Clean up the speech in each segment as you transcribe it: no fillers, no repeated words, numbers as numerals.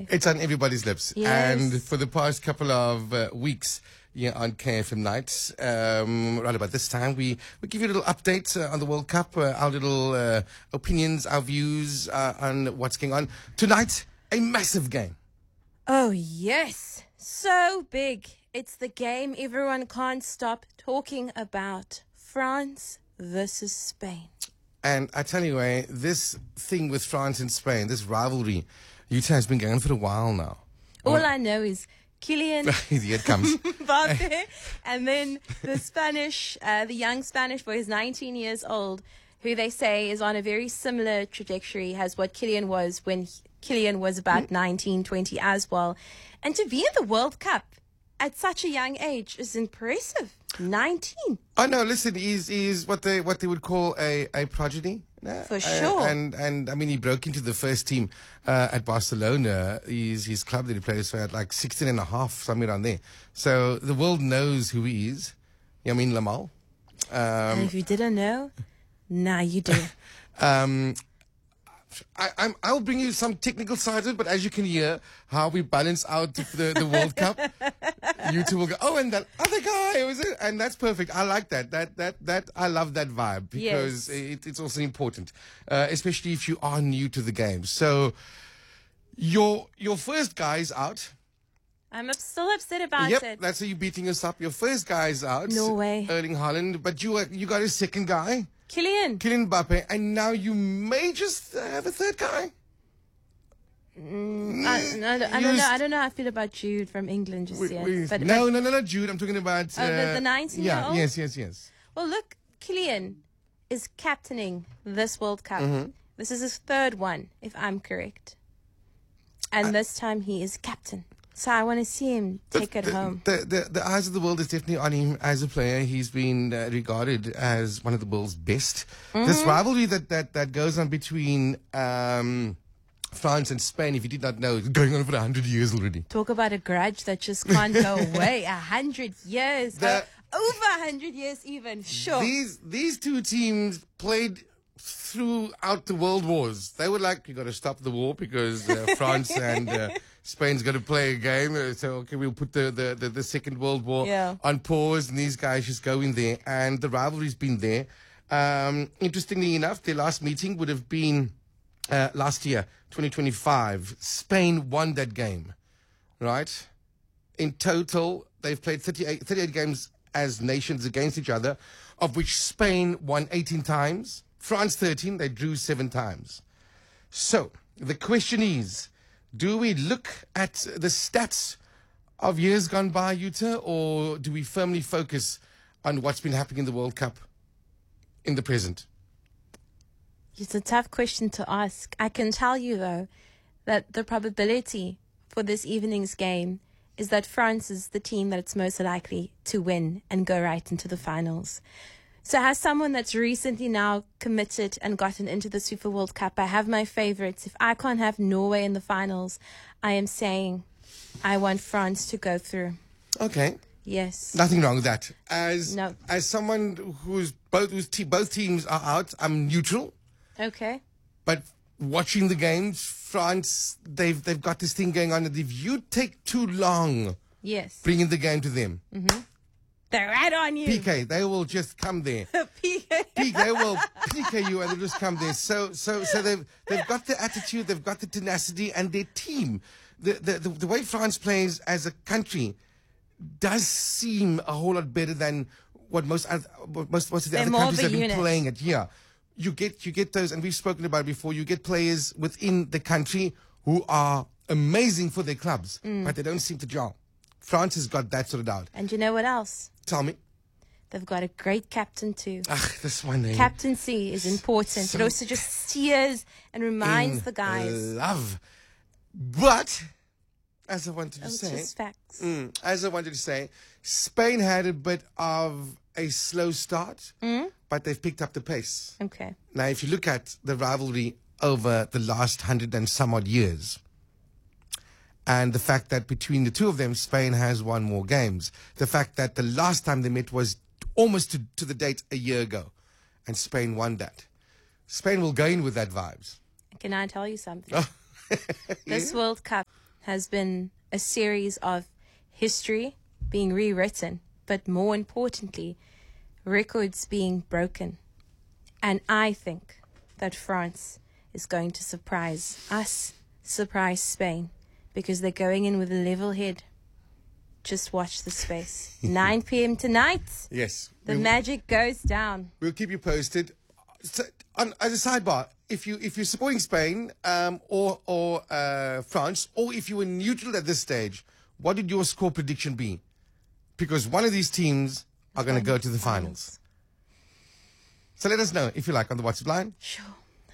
say. It's on everybody's lips. Yes. And for the past couple of weeks on KFM Nights, right about this time, we give you a little update on the World Cup, our little opinions, our views on what's going on. Tonight, a massive game. Oh, yes. So big. It's the game everyone can't stop talking about. France versus Spain. And I tell you, this thing with France and Spain, this rivalry, Utah has been going on for a while now. All I know is Kylian Here it comes. Mbappe, and then the young Spanish boy is 19 years old, who they say is on a very similar trajectory as what Kylian was when Kylian was about 19, 20 as well. And to be in the World Cup at such a young age is impressive. 19. Oh no! Listen, he's what they would call a prodigy. For sure. And I mean, he broke into the first team at Barcelona. His club that he plays for at like 16 and a half, somewhere around there. So the world knows who he is. Yamin Lamal. And if you didn't know, now you do. I'll bring you some technical sides of it, but as you can hear, how we balance out the World Cup, you two will go, oh, and that other guy, was it? And that's perfect. I like that. That I love that vibe because it's also important, especially if you are new to the game. So your first guy's out. I'm still upset about Yep, it. that's how you're beating us up. Your first guy's out. No way. Erling Haaland, but you got a second guy. Kylian Mbappe, and now you may just have a third guy. I don't know. I don't know how I feel about Jude from England just yet. No, Jude. I'm talking about the 19-year-old? Yes. Well, look, Kylian is captaining this World Cup. Mm-hmm. This is his third one, if I'm correct. And this time he is captain. So I want to see him take it home. The eyes of the world is definitely on him as a player. He's been regarded as one of the world's best. Mm-hmm. This rivalry that goes on between France and Spain, if you did not know, is going on for 100 years already. Talk about a grudge that just can't go away. 100 years. Over 100 years even. Sure. These two teams played throughout the world wars. They were like, you got to stop the war because France and Spain's got to play a game. So, okay, we'll put the Second World War on pause, and these guys just go in there. And the rivalry's been there. Interestingly enough, their last meeting would have been last year, 2025. Spain won that game, right? In total, they've played 38 games as nations against each other, of which Spain won 18 times. France 13, they drew 7 times. So, the question is, do we look at the stats of years gone by, Utah, or do we firmly focus on what's been happening in the World Cup in the present? It's a tough question to ask. I can tell you, though, that the probability for this evening's game is that France is the team that's most likely to win and go right into the finals. So as someone that's recently now committed and gotten into the FIFA World Cup, I have my favorites. If I can't have Norway in the finals, I am saying I want France to go through. Okay. Yes. Nothing wrong with that. As No. someone both teams are out, I'm neutral. Okay. But watching the games, France, they've got this thing going on that if you take too long Yes. bringing the game to them, They're right on you. PK, they will just come there. They will PK you and they'll just come there. So they've got the attitude, they've got the tenacity, and their team, the way France plays as a country, does seem a whole lot better than what most of the other countries have been playing it. Yeah, you get those, and we've spoken about it before. You get players within the country who are amazing for their clubs, but they don't seem to gel. France has got that sorted out. And you know what else? Tell me. They've got a great captain too. This one name. Captaincy is important. So it also just steers and reminds the guys. Love. But, as I wanted to say, just facts. as I wanted to say, Spain had a bit of a slow start, but they've picked up the pace. Okay. Now, if you look at the rivalry over the last 100 and some odd years, and the fact that between the two of them, Spain has won more games. The fact that the last time they met was almost to the date a year ago, and Spain won that. Spain will go in with that vibes. Can I tell you something? This World Cup has been a series of history being rewritten, but more importantly, records being broken. And I think that France is going to surprise us, surprise Spain, because they're going in with a level head. Just watch the space. 9 p.m. tonight. Yes. The magic goes down. We'll keep you posted. So, as a sidebar, if you're supporting Spain or France, or if you were neutral at this stage, what would your score prediction be? Because one of these teams are going to go to the finals. So let us know, if you like, on the WhatsApp line. Sure.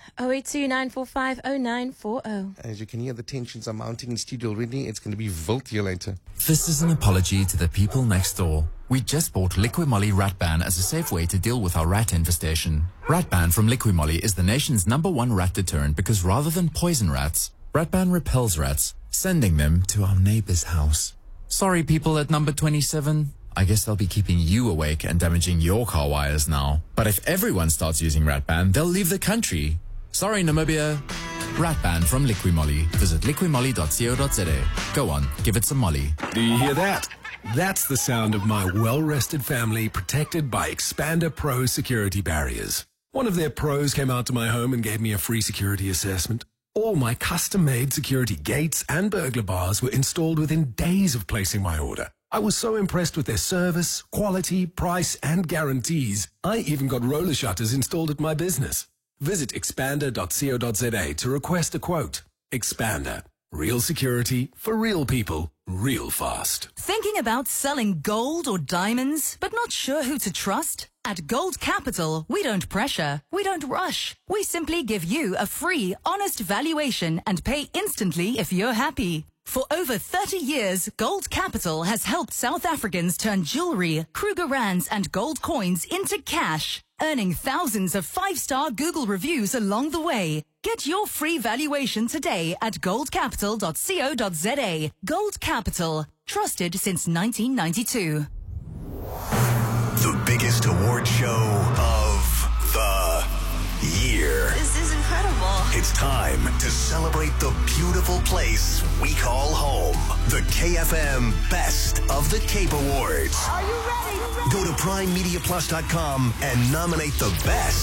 082-945-0940. As you can hear, the tensions are mounting in studio already. It's going to be wild here later. This is an apology to the people next door. We just bought Liquimolly Ratban as a safe way to deal with our rat infestation. Ratban from Liquimolly is the nation's #1 rat deterrent because rather than poison rats, Ratban repels rats, sending them to our neighbor's house. Sorry, people at number 27. I guess they'll be keeping you awake and damaging your car wires now. But if everyone starts using Ratban, they'll leave the country. Sorry, Namibia. Ratban from Liquimolly. Visit liquimolly.co.za. Go on, give it some molly. Do you hear that? That's the sound of my well-rested family protected by Expander Pro security barriers. One of their pros came out to my home and gave me a free security assessment. All my custom-made security gates and burglar bars were installed within days of placing my order. I was so impressed with their service, quality, price, and guarantees. I even got roller shutters installed at my business. Visit expander.co.za to request a quote. Expander. Real security for real people, real fast. Thinking about selling gold or diamonds, but not sure who to trust? At Gold Capital, we don't pressure, we don't rush. We simply give you a free, honest valuation and pay instantly if you're happy. For over 30 years, Gold Capital has helped South Africans turn jewelry, Kruger Rands and gold coins into cash, earning thousands of 5-star Google reviews along the way. Get your free valuation today at goldcapital.co.za. Gold Capital, trusted since 1992. The biggest award show of the year. This is incredible. It's time to celebrate the beautiful place we call home. The KFM Best of the Cape Awards. Are you ready? Go to primemediaplus.com and nominate the best